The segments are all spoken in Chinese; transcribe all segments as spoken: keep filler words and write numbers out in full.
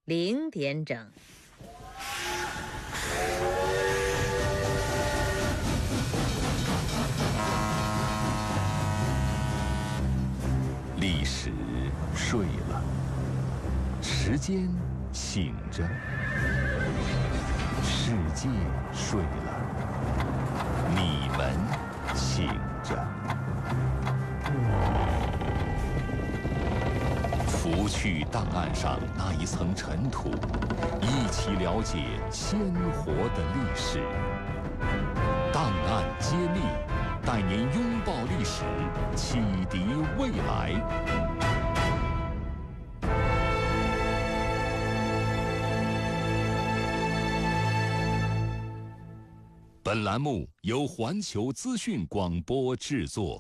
零点整。 历史睡了，时间醒着，世界睡了，你们醒着。拂去档案上那一层尘土，一起了解鲜活的历史。档案揭秘，带您拥抱历史，启迪未来。本栏目由环球资讯广播制作。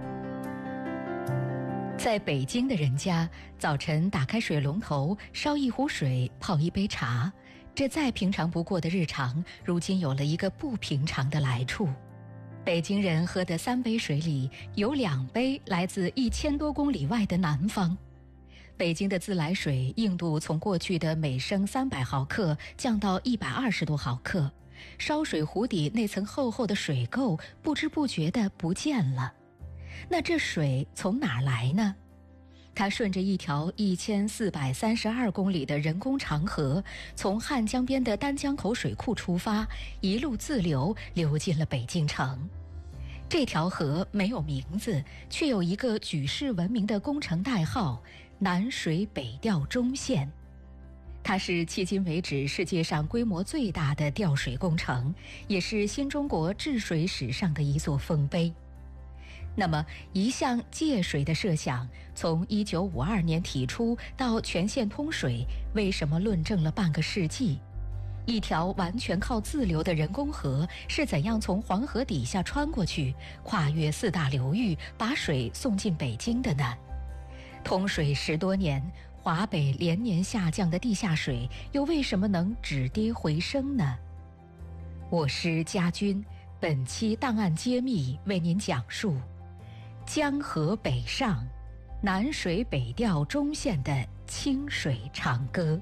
在北京的人家，早晨打开水龙头，烧一壶水，泡一杯茶，这再平常不过的日常，如今有了一个不平常的来处。北京人喝的三杯水里，有两杯来自一千多公里外的南方。北京的自来水硬度从过去的每升三百毫克降到一百二十多毫克，烧水壶底那层厚厚的水垢不知不觉地不见了。那这水从哪儿来呢？它顺着一条一千四百三十二公里的人工长河，从汉江边的丹江口水库出发，一路自流，流进了北京城。这条河没有名字，却有一个举世闻名的工程代号——南水北调中线。它是迄今为止世界上规模最大的调水工程，也是新中国治水史上的一座丰碑。那么一项借水的设想，从一九五二年提出到全线通水，为什么论证了半个世纪？一条完全靠自流的人工河是怎样从黄河底下穿过去，跨越四大流域，把水送进北京的呢？通水十多年，华北连年下降的地下水又为什么能止跌回升呢？我是家军，本期档案揭秘为您讲述江河北上，南水北调中线的清水长歌。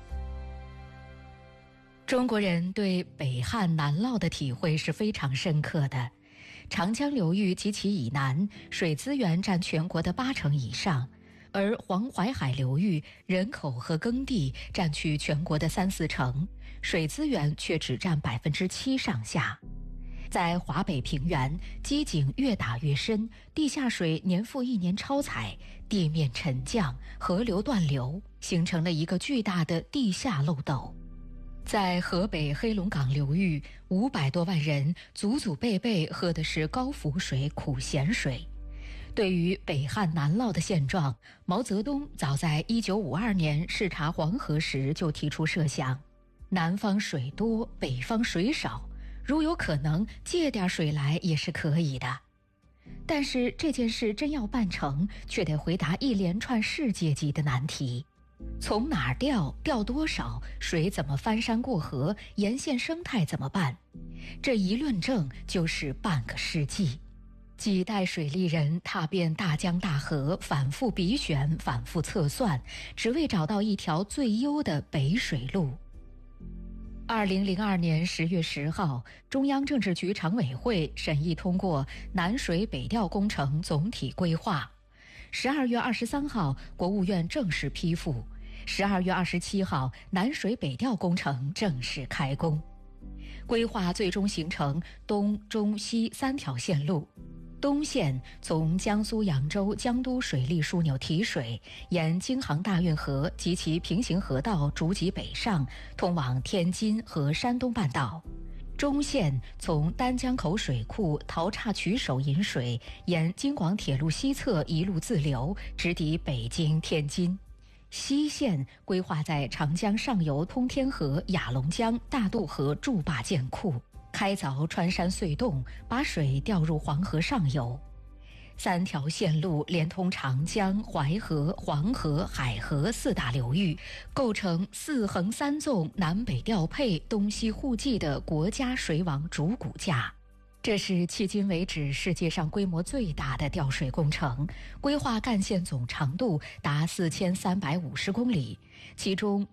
中国人对北汉南涝的体会是非常深刻的。长江流域及其以南，水资源占全国的八成以上，而黄淮海流域人口和耕地占去全国的三四成，水资源却只占百分之七上下。在华北平原，基井越打越深，地下水年复一年超采，地面沉降，河流断流，形成了一个巨大的地下漏斗。在河北黑龙岗流域，五百多万人祖祖辈辈喝的是高浮水、苦咸水。对于北汉南涝的现状，毛泽东早在一九五二年视察黄河时就提出设想：南方水多，北方水少，如有可能借点水来也是可以的。但是这件事真要办成，却得回答一连串世界级的难题：从哪儿调，调多少，水怎么翻山过河，沿线生态怎么办？这一论证就是半个世纪。几代水利人踏遍大江大河，反复比选，反复测算，只为找到一条最优的北水路。二零零二年十月十号，中央政治局常委会审议通过南水北调工程总体规划。十二月二十三号，国务院正式批复。十二月二十七号，南水北调工程正式开工。规划最终形成东、中、西三条线路。东线从江苏扬州江都水利枢纽提水，沿京杭大运河及其平行河道逐级北上，通往天津和山东半岛。中线从丹江口水库陶岔渠首引水，沿京广铁路西侧一路自流，直抵北京、天津。西线规划在长江上游通天河、雅龙江、大渡河筑坝建库，开凿穿山隧洞，把水调入黄河上游。三条线路连通长江、淮河、黄河、海河四大流域，构成四横三纵、南北调配、东西互济的国家水网主骨架。这是迄今为止世界上规模最大的调水工程，规划干线总长度达四千三百五十公里，其中